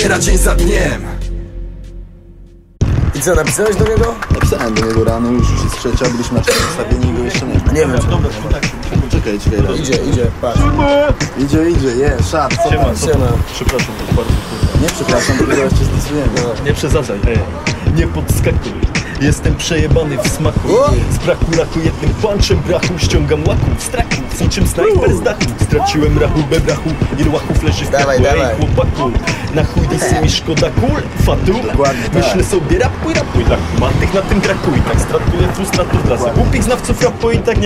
umiera dzień za dniem. I co, napisałeś do niego? Napisałem do niego rano, już jest trzecia, byliśmy na przedstawieniu i go jeszcze nie ma. Nie wiem. Czekaj, raz. Idzie, patrz. Idzie, szat, co tam? Siema. Przepraszam, to bardzo kurwa. Nie przepraszam, tylko zaraz cię stosujemy. Nie przesadzaj, nie podskakuj. Jestem przejebany w smaku. Z braku raku jednym punczem brachu ściągam łaków, straków, niczym snajper z dachu. Straciłem rachubę brachu, ilu łachów leży w Dawaj, kraku. dawaj. Ej chłopaku, na chuj dysy mi szkoda kul, fatu. Dokładnie tak. Myślę sobie rapuj, dla kumatych na tym traku. I tak stratuję frustratów dla głupich znawców rapu i tak nie